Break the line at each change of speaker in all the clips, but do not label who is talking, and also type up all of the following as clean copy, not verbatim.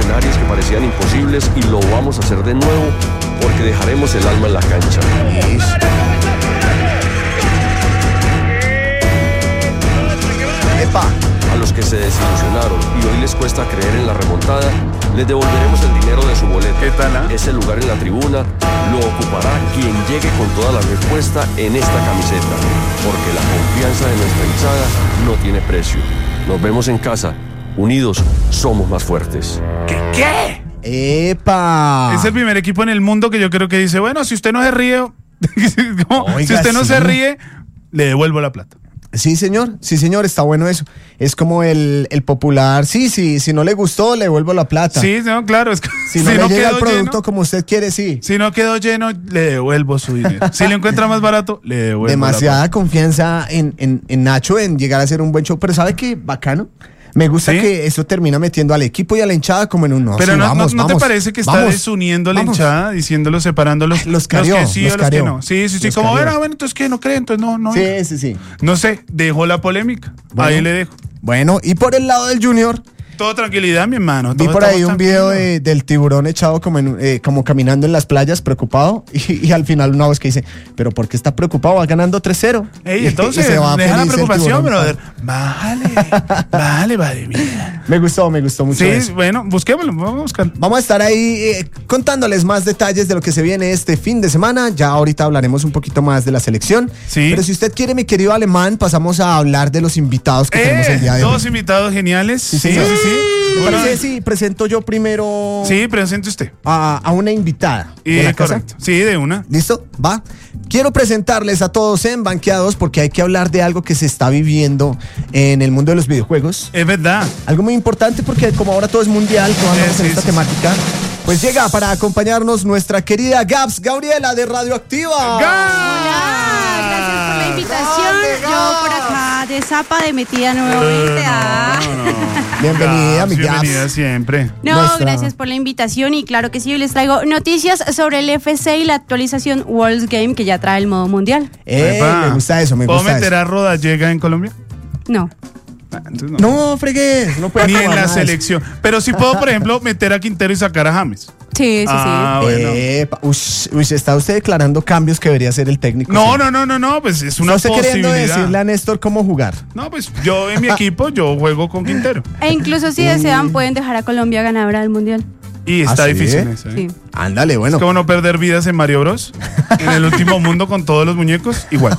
escenarios que parecían imposibles y lo vamos a hacer de nuevo porque dejaremos el alma en la cancha.
¡Epa!
A los que se desilusionaron y hoy les cuesta creer en la remontada, les devolveremos el dinero de su boleto.
¿Qué tal?
Ese lugar en la tribuna lo ocupará quien llegue con toda la respuesta en esta camiseta, porque la confianza de nuestra hinchada no tiene precio. Nos vemos en casa. Unidos somos más fuertes.
¿Qué?
¡Epa!
Es el primer equipo en el mundo que yo creo que dice, bueno, si usted no se ríe,
Oiga,
si usted no
sí.
se ríe, le devuelvo la plata.
Sí, señor, está bueno eso. Es como el popular, si no le gustó, le devuelvo la plata.
Sí, no, claro. Es que,
Si no le llega el
quedó
producto
lleno,
como usted quiere, sí.
si no quedó lleno, le devuelvo su dinero. Si lo encuentra más barato, le devuelvo
Demasiada confianza en Nacho en llegar a hacer un buen show. Pero ¿sabe qué? Bacano. Me gusta
¿Sí?
que eso termina metiendo al equipo y a la hinchada como en un no.
Pero
sí,
no,
vamos,
¿no te
vamos,
parece que está
vamos,
desuniendo a la
vamos.
hinchada, diciéndolos, separándolos?
Los carió,
que sí
los
o los que
carió.
no. Sí,
Los
como,
carió.
bueno, entonces ¿qué? ¿No creen? Entonces no.
Sí.
No sé, dejó la polémica.
Bueno.
Ahí le dejo.
Bueno, y por el lado del Junior,
Todo tranquilidad, mi hermano.
vi
todo
por ahí
estamos
un video
tranquilos.
del tiburón echado como caminando en las playas, preocupado. Y al final una voz que dice, ¿pero por qué está preocupado? Va ganando 3-0.
Ey,
Y
entonces,
se va
deja la
feliz el
preocupación,
tiburón.
brother. Vale, madre mía.
Me gustó mucho
Sí,
eso.
bueno, busquémoslo, vamos a buscarlo.
Vamos a estar ahí contándoles más detalles de lo que se viene este fin de semana. Ya ahorita hablaremos un poquito más de la selección.
Sí.
Pero si usted quiere, mi querido Alemán, pasamos a hablar de los invitados que tenemos el día de hoy.
Todos invitados geniales. Sí,
señor. ¿Me
Bueno,
parece si presento yo primero
sí, presente usted.
a una invitada de la casa?
Correcto. Sí, de una.
¿Listo? Va. Quiero presentarles a todos en Banqueados porque hay que hablar de algo que se está viviendo en el mundo de los videojuegos.
Es verdad.
Algo muy importante porque como ahora todo es mundial, todos andamos en
Sí,
esta
sí,
temática. Pues llega para acompañarnos nuestra querida Gabs Gabriela de Radioactiva.
Hola, gracias por la invitación. Yo por acá de Zapa de metida nuevamente.
Bienvenida, mi
Bienvenida
Gabs.
siempre.
No,
Nuestra-
gracias por la invitación y claro que sí, hoy les traigo noticias sobre el FC y la actualización World Game que ya trae el modo mundial.
Epa.
Me gusta eso, me
¿Puedo
gusta
meter
eso.
a Rodallega en Colombia?
No.
Entonces
No, fregues, no puede
Ni en
acabar
la
nada de eso.
selección. Pero sí puedo, por ejemplo, meter a Quintero y sacar a James.
Sí.
Bueno.
Epa, uy, está usted declarando cambios que debería hacer el técnico.
No,
sí.
no, pues es una
¿Está usted queriendo
posibilidad.
decirle a Néstor cómo jugar?
No, pues yo en mi equipo, yo juego con Quintero.
E incluso si desean pueden dejar a Colombia ganadora del mundial.
Y está
¿Ah, sí?
difícil eso, ¿eh?
Sí.
Ándale, bueno.
Es como no perder vidas en Mario Bros. En el último mundo con todos los muñecos, igual.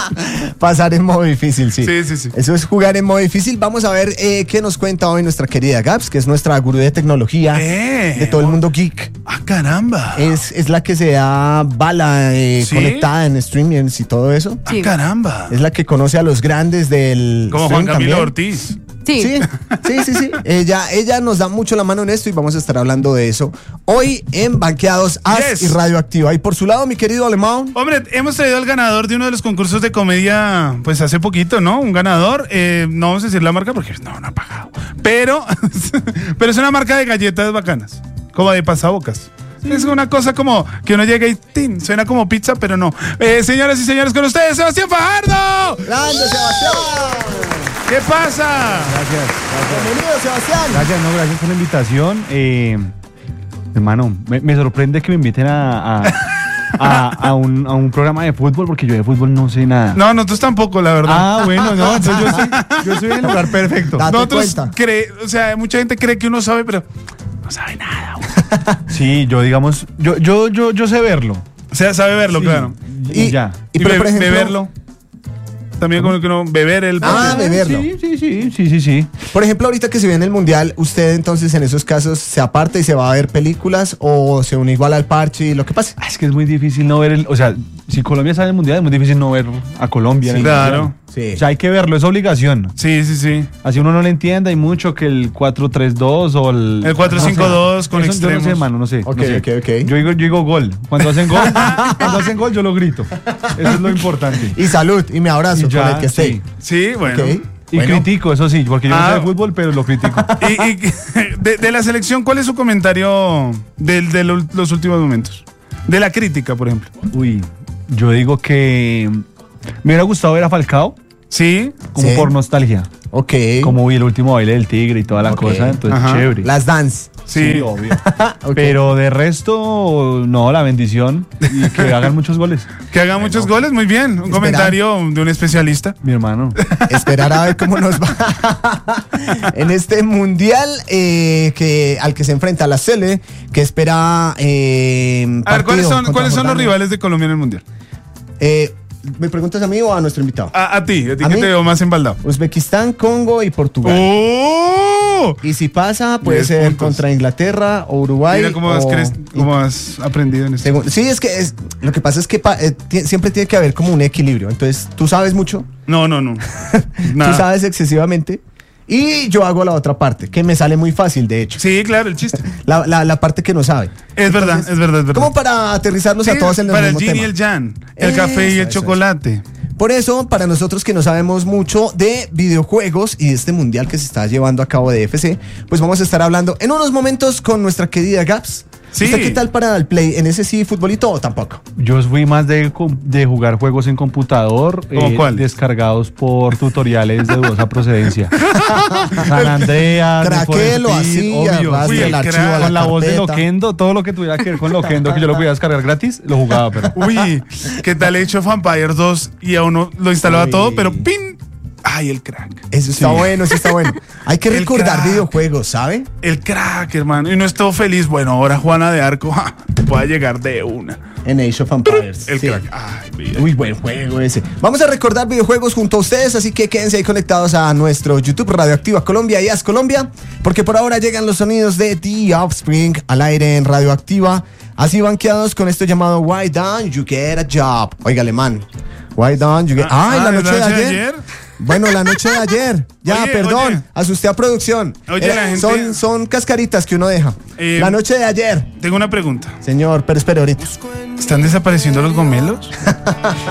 Pasar en modo difícil, sí.
Sí.
Eso es jugar en modo difícil. Vamos a ver qué nos cuenta hoy nuestra querida Gabs, que es nuestra gurú de tecnología de todo el mundo geek.
¡Ah, caramba!
Es la que se da bala
¿Sí?
conectada en streamings y todo eso.
¡Ah,
Sí.
caramba!
Es la que conoce a los grandes del
Como Juan
streaming
Camilo
también.
Ortiz.
Sí.
Sí. Ella nos da mucho la mano en esto y vamos a estar hablando de eso hoy en Banqueados As
Yes.
y Radioactiva. Y por su lado, mi querido Alemán.
Hombre, hemos traído al ganador de uno de los concursos de comedia, pues hace poquito, ¿no? Un ganador, no vamos a decir la marca porque no ha pagado. Pero es una marca de galletas bacanas, como de pasabocas. Es una cosa como que uno llega y ¡tin! Suena como pizza, pero no. Señoras y señores, con ustedes, Sebastián Fajardo.
¡Grande, Sebastián!
¿Qué pasa?
Bienvenido, Sebastián.
Gracias por la invitación. Hermano, me sorprende que me inviten a un programa de fútbol porque yo de fútbol no sé nada.
No, nosotros tampoco, la verdad.
Ah, bueno, no, entonces yo estoy en el lugar perfecto.
Date
Nosotros
cuenta.
o sea, mucha gente cree que uno sabe, pero no sabe nada. Güey.
Sí, yo digamos, yo sé verlo.
O sea, sabe verlo,
Sí,
claro.
Y ya.
Y pero, por ejemplo,
beberlo. También como que uno beber el
beberlo.
Sí.
Por ejemplo, ahorita que se viene el mundial, ¿usted entonces en esos casos se aparta y se va a ver películas o se une igual al parche y lo que pase?
Es que es muy difícil no ver o sea, si Colombia sale en el mundial es muy difícil no ver a Colombia en el
claro.
mundial.
Sí.
O sea, hay que verlo, es obligación.
Sí.
Así uno no le entiende, hay mucho que el 4-3-2 o el...
El 4-5-2 con
Eso, yo no
extremos.
sé, hermano, no sé.
Ok,
no sé.
ok.
Yo digo gol. Cuando hacen gol, yo lo grito. Eso es lo importante.
Y salud, y me abrazo
Y ya,
con el que esté.
sí.
Sí, bueno.
Ok.
Y
Bueno.
critico, eso sí, porque yo no sé de fútbol, pero lo critico.
Y de la selección, ¿cuál es su comentario de los últimos momentos? De la crítica, por ejemplo.
Uy, yo digo que me hubiera gustado ver a Falcao
Sí.
como
Sí.
por nostalgia.
Ok.
Como vi el último baile del tigre y toda la
Ok.
cosa, entonces
Ajá.
chévere.
Las dance.
Sí.
obvio.
Ok.
Pero de resto, no, la bendición y que hagan muchos goles.
Que haga muchos goles, muy bien. Un comentario de un especialista.
Mi hermano.
Esperar a ver cómo nos va en este mundial al que se enfrenta la Sele, que espera.
A ver, ¿cuáles son los rivales de Colombia en el mundial?
¿Me preguntas a mí o a nuestro invitado?
A ti
¿A
que
mí?
te veo más embaldado.
Uzbekistán, Congo y Portugal.
¡Oh!
Y si pasa, puede
10
ser
puntos.
contra Inglaterra o Uruguay.
Mira cómo has aprendido en esto.
Sí, es que lo que pasa es que siempre tiene que haber como un equilibrio. Entonces, tú sabes mucho,
No.
tú
Nada.
sabes excesivamente, y yo hago la otra parte, que me sale muy fácil, de hecho.
Sí, claro, el chiste.
La parte que no sabe.
Es verdad, es verdad.
Como para aterrizarnos a
Sí,
todos en el
para
mismo
el yin
tema.
y el yang, el café y el
Eso.
chocolate.
Por eso, para nosotros que no sabemos mucho de videojuegos y de este mundial que se está llevando a cabo de FC, pues vamos a estar hablando en unos momentos con nuestra querida Gaps.
Sí.
¿Usted qué tal para el play? ¿En ese sí futbolito o tampoco?
Yo fui más de jugar juegos en computador,
¿Cómo cuál?
descargados por tutoriales de dudosa procedencia. San Andreas, Need for
Craqué lo
Speed,
hacía,
obvio.
arrastra
Uy,
el
el
archivo
crack.
a
Con la voz de
carpeta.
Loquendo, todo lo que tuviera que ver con Loquendo, que yo lo podía descargar gratis, lo jugaba, pero...
Uy, ¿qué tal Age of Empires 2? Y a uno lo instalaba
Uy.
todo, pero ¡pin! ¡Ay, el crack!
Eso está bueno, eso está bueno. Hay que
El
recordar
crack.
videojuegos, ¿sabe?
El crack, hermano. Y no estuvo feliz. Bueno, ahora Juana de Arco pueda llegar de una.
En Age of Empires.
El
sí.
crack. Ay, vida.
Uy, buen juego ese. Vamos a recordar videojuegos junto a ustedes, así que quédense ahí conectados a nuestro YouTube Radioactiva Colombia y As Colombia, porque por ahora llegan los sonidos de The Offspring al aire en Radioactiva, así banqueados con esto llamado Why Don't You Get a Job. Oiga, alemán. Why don't you get... la noche de ayer. Bueno, la noche de ayer. Ya,
Oye,
perdón.
oye.
Asusté a producción.
Oye, la gente-
Son cascaritas que uno deja. La noche de ayer.
Tengo una pregunta.
Señor, pero espere ahorita.
¿Están desapareciendo los gomelos?